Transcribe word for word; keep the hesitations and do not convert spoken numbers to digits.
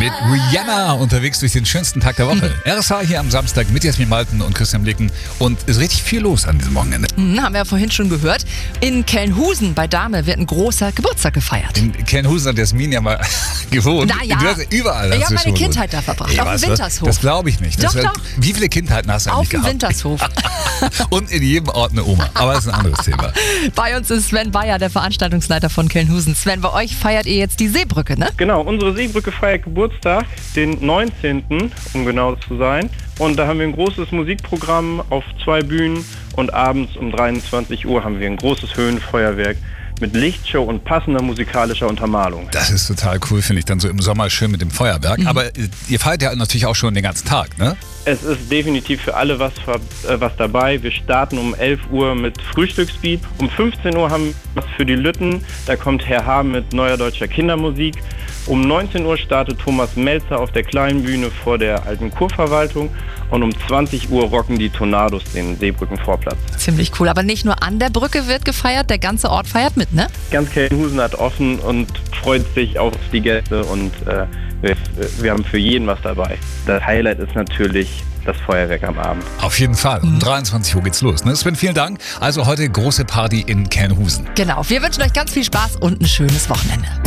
Mit Rihanna unterwegs durch den schönsten Tag der Woche. R S H hier am Samstag mit Jasmin Malten und Christian Blicken. Und es ist richtig viel los an diesem Wochenende. Hm, haben wir ja vorhin schon gehört. In Kelnhusen bei Dahme wird ein großer Geburtstag gefeiert. In Kelnhusen hat Jasmin ja mal gewohnt. Na ja. Du hast überall. Ich hast habe du meine schon Kindheit gewohnt. da verbracht. Ey, auf was, dem Wintershof. Das glaube ich nicht. Das Doch, wär, doch. Wie viele Kindheiten hast du Auf eigentlich dem gehabt? Wintershof. Und in jedem Ort eine Oma. Aber das ist ein anderes Thema. Bei uns ist Sven Bayer, der Veranstaltungsleiter von Kelnhusen. Sven, bei euch feiert ihr jetzt die Seebrücke, ne? Genau, unsere Seebrücke feiert Geburtstag, den neunzehnten um genau zu sein. Und da haben wir ein großes Musikprogramm auf zwei Bühnen und abends um dreiundzwanzig Uhr haben wir ein großes Höhenfeuerwerk mit Lichtshow und passender musikalischer Untermalung. Das ist total cool, finde ich, dann so im Sommer schön mit dem Feuerwerk. Mhm. Aber ihr feiert ja natürlich auch schon den ganzen Tag, ne? Es ist definitiv für alle was, äh, was dabei. Wir starten um elf Uhr mit Frühstücksbeat. Um fünfzehn Uhr haben wir was für die Lütten. Da kommt Herr H. mit neuer deutscher Kindermusik. Um neunzehn Uhr startet Thomas Melzer auf der kleinen Bühne vor der alten Kurverwaltung. Und um zwanzig Uhr rocken die Tornados den Seebrückenvorplatz. Ziemlich cool. Aber nicht nur an der Brücke wird gefeiert, der ganze Ort feiert mit, ne? Ganz Kelnhusen hat offen und freut sich auf die Gäste. Und äh, wir, wir haben für jeden was dabei. Das Highlight ist natürlich das Feuerwerk am Abend. Auf jeden Fall. Um dreiundzwanzig Uhr geht's los. Ne? Sven, vielen Dank. Also heute große Party in Kelnhusen. Genau. Wir wünschen euch ganz viel Spaß und ein schönes Wochenende.